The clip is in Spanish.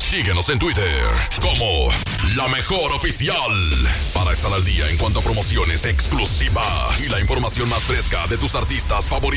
Síguenos en Twitter como La Mejor Oficial. Para estar al día en cuanto a promociones exclusivas y la información más fresca de tus artistas favoritos.